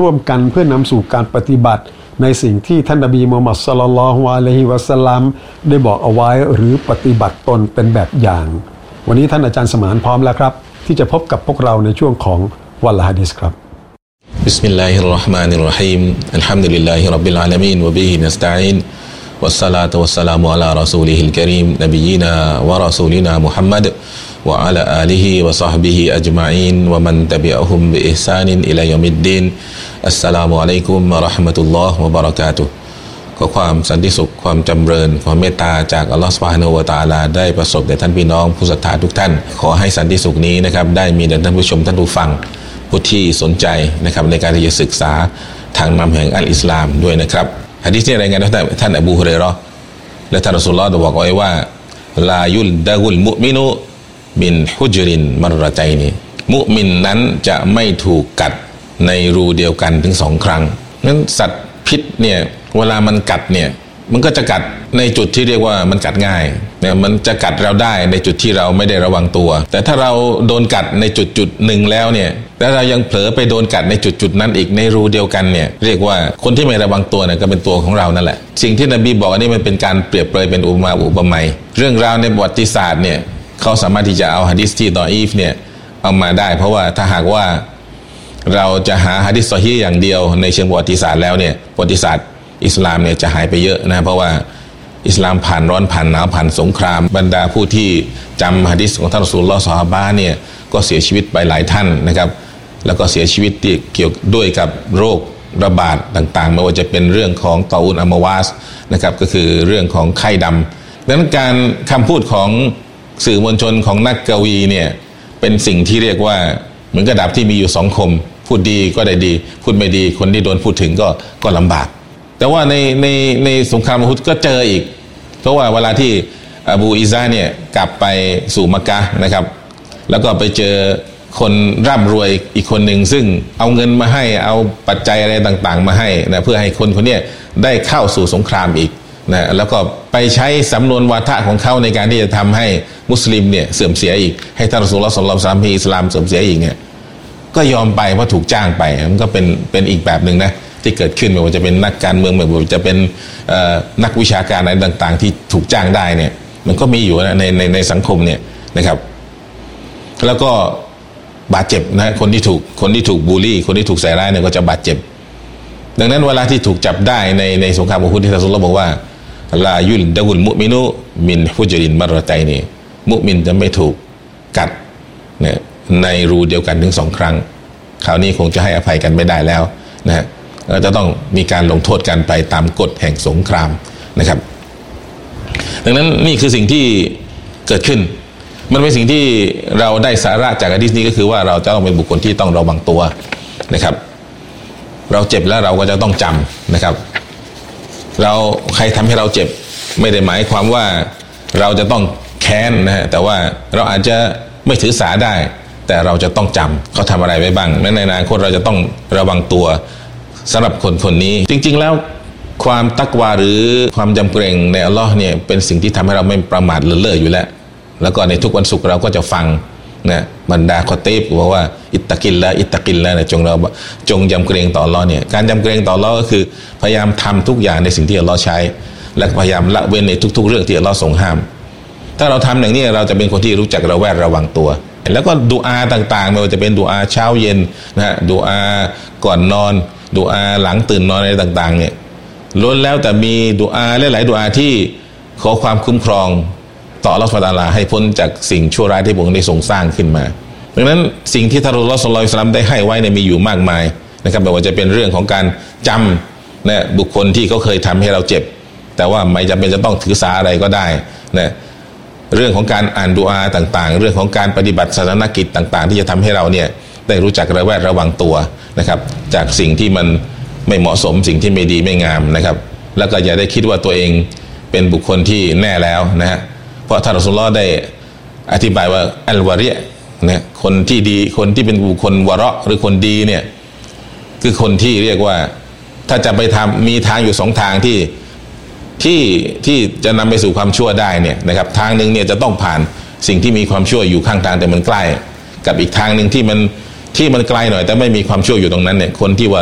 ร่วมกันเพื่อนำสู่การปฏิบัติในสิ่งที่ท่านนบีมุฮัมมัดศ็อลลัลลอฮุอะลัยฮิวะซัลลัมได้บอกเอาไว้หรือปฏิบัติตนเป็นแบบอย่างวันนี้ท่านอาจารย์สมานพร้อมแล้วครับที่จะพบกับพวกเราในช่วงของวันละหะดีษครับบิสมิลลาฮิรเราะห์มานิรเราะฮีมอัลฮัมดุลิลลาฮิร็อบบิลอาละมีนวะบิฮินัสตะอีนวัสศอลาตุวัสสลามุอะลารอซูลิฮิลกะรีมนบียีนาวะรอซูลินามุฮัมมัดวะอะลาอาลิฮิวะศอฮบิฮิอัจมะอีนวะมันตะบิอะฮุมบิอิห์ซานินอิลายอมิดดีนอัสสลามุอะลัยกุมวะเราะห์มะตุลลอฮ์วะบะเราะกาตุฮ์ขอความสันติสุขความจำเริญความเมตตาจากอัลลอฮฺซุบฮานะฮูวะตะอาลาได้ประสบแด่ท่านพี่น้องผู้ศรัทธาทุกท่านขอให้สันติสุขนี้นะครับได้มีแด่ท่านผู้ชมท่านผู้ฟังผู้ที่สนใจนะครับในการที่จะศึกษาทางนำแห่งอัลอิสลามด้วยนะครับหะดีษนี้รายงานจากท่านอบูฮุรอยเราะห์และท่านรอซูลุลลอฮ์ได้บอกไว้ว่าลายุลดะกุลมุอ์มินุมินฮุจรินมัรเราะตัยนีมุมินนั้นจะไม่ถูกกัดในรูเดียวกันถึง2ครั้งนั้นสัตว์พิษเนี่ยเวลามันกัดเนี่ยมันก็จะกัดในจุดที่เรียกว่ามันกัดง่ายเนี่ยมันจะกัดเราได้ในจุดที่เราไม่ได้ระวังตัวแต่ถ้าเราโดนกัดในจุดหนึ่งแล้วเนี่ยแล้วเรายังเผลอไปโดนกัดในจุดนั้นอีกในรูเดียวกันเนี่ยเรียกว่าคนที่ไม่ระวังตัวเนี่ยก็เป็นตัวของเรานั่นแหละสิ่งที่นบีบอกอันนี้มันเป็นการเปรียบเปรยเป็นอุปมาเรื่องราวในประวัติศาสตร์เนี่ยเขาสามารถที่จะเอาหะดีษที่ดออีฟเนี่ยเอามาได้เพราะว่าถ้าหากว่าเราจะหาหะดีษซอฮีฮ์อย่างเดียวในเชิงประวัติศาสตร์แล้วเนี่ยประวัติศาสตร์อิสลามเนี่ยจะหายไปเยอะนะเพราะว่าอิสลามผ่านร้อนผ่านหนาวผ่านสงครามบรรดาผู้ที่จำหะดีษของท่านรอซูลุลลอฮ์ซอฮาบะห์เนี่ยก็เสียชีวิตไปหลายท่านนะครับแล้วก็เสียชีวิตที่เกี่ยวด้วยกับโรคระบาดต่างๆไม่ว่าจะเป็นเรื่องของตออูนอัมวาสนะครับก็คือเรื่องของไข้ดำดังนั้นการคำพูดของสื่อมวลชนของนักกวีเนี่ยเป็นสิ่งที่เรียกว่าเหมือนกระดาบที่มีอยู่2คมพูดดีก็ได้ดีพูดไม่ดีคนที่โดนพูดถึงก็ลำบากแต่ว่าในสงครามอุฮุดก็เจออีกเพราะว่าเวลาที่อบูอิซาเนี่ยกลับไปสู่มักกะฮ์นะครับแล้วก็ไปเจอคนร่ำรวยอีกคนหนึ่งซึ่งเอาเงินมาให้เอาปัจจัยอะไรต่างๆมาให้นะเพื่อให้คนนี้ได้เข้าสู่สงครามอีกนะแล้วก็ไปใช้สำนวนวาทะของเขาในการที่จะทำให้มุสลิมเนี่ยเสื่อมเสียอีกให้ท่านรอซูลุลลอฮ์ศ็อลลัลลอฮุอะลัยฮิวะซัลลัมให้อิสลามเสื่อมเสียอีกเนี่ยก็ยอมไปเพราะถูกจ้างไปมันก็เป็นอีกแบบหนึ่งนะที่เกิดขึ้นไม่ว่าจะเป็นนักการเมืองไม่ว่าจะเป็นนักวิชาการอะไรต่างๆที่ถูกจ้างได้เนี่ยมันก็มีอยู่นะในสังคมเนี่ยนะครับแล้วก็บาดเจ็บนะคนที่ถูกบูลลี่คนที่ถูกใส่ร้ายเนี่ยก็จะบาดเจ็บดังนั้นเวลาที่ถูกจับได้ในสงครามอุฮุดที่รอซูลุลลอฮ์บอกว่าลายุลดะกุลมุอ์มินุมินฮุจรินมัรเราะตัยนีมุมินจะไม่ถูกกัดเนี่ยในรูเดียวกันถึง2ครั้งคราวนี้คงจะให้อภัยกันไม่ได้แล้วนะฮะจะต้องมีการลงโทษกันไปตามกฎแห่งสงครามนะครับดังนั้นนี่คือสิ่งที่เกิดขึ้นมันเป็นสิ่งที่เราได้สาระจากหะดีษนี้ก็คือว่าเราจะต้องเป็นบุคคลที่ต้องระวังตัวนะครับเราเจ็บแล้วเราก็จะต้องจำนะครับใครทำให้เราเจ็บไม่ได้หมายความว่าเราจะต้องแค้นนะฮะแต่ว่าเราอาจจะไม่ถือสาได้แต่เราจะต้องจำเขาทำอะไรไว้บ้างในอนาคตเราจะต้องระวังตัวสำหรับคนนี้จริงๆแล้วความตักวาหรือความยำเกรงในอัลลอฮ์เนี่ยเป็นสิ่งที่ทำให้เราไม่ประมาทเลินเล่ออยู่แล้วก็ในทุกวันศุกร์เราก็จะฟังนะบรรดาคอตีบบอกว่าอิตตะกิลละเนี่ยจงยำเกรงต่ออัลลอฮ์เนี่ยการยำเกรงต่ออัลลอฮ์ก็คือพยายามทำทุกอย่างในสิ่งที่อัลลอฮ์ใช้และพยายามละเว้นในทุกๆเรื่องที่อัลลอฮ์ทรงห้ามถ้าเราทำอย่างนี้เราจะเป็นคนที่รู้จักระแวดระวังตัวแล้วก็ดุอาต่างๆไม่ว่าจะเป็นดุอาเช้าเย็นนะฮะดุอาก่อนนอนดุอาหลังตื่นนอนอะไรต่างๆเนี่ยล้วนแล้วแต่มีดุอาหลายๆดุอาที่ขอความคุ้มครองต่ออัลเลาะห์ซุบฮานะฮูวะตะอาลาให้พ้นจากสิ่งชั่วร้ายที่พระองค์ได้ทรงสร้างขึ้นมาดังนั้นสิ่งที่ท่านรอซูลุลลอฮ์ ศ็อลลัลลอฮุอะลัยฮิวะซัลลัมได้ให้ไว้เนี่ยมีอยู่มากมายนะครับไม่ว่าจะเป็นเรื่องของการจำนะบุคคลที่เขาเคยทำให้เราเจ็บแต่ว่าไม่จำเป็นจะต้องถือสาอะไรก็ได้นะเรื่องของการอ่านดุอาต่างๆเรื่องของการปฏิบัติศาสนกิจต่างๆที่จะทำให้เราเนี่ยได้รู้จักระแวดระวังตัวนะครับจากสิ่งที่มันไม่เหมาะสมสิ่งที่ไม่ดีไม่งามนะครับแล้วก็อย่าได้คิดว่าตัวเองเป็นบุคคลที่แน่แล้วนะฮะเพราะท่านรอซูลุลลอฮ์ได้อธิบายว่าอัลวะริยะนะคนที่ดีคนที่เป็นบุคคลวะเราะห์หรือคนดีเนี่ยคือคนที่เรียกว่าถ้าจะไปทำมีทางอยู่2ทางที่จะนำไปสู่ความชั่วได้เนี่ยนะครับทางนึงเนี่ยจะต้องผ่านสิ่งที่มีความชั่วอยู่ข้างทางแต่มันใกล้กับอีกทางนึงที่มันไกลหน่อยแต่ไม่มีความชั่วอยู่ตรงนั้นเนี่ยคนที่ว่า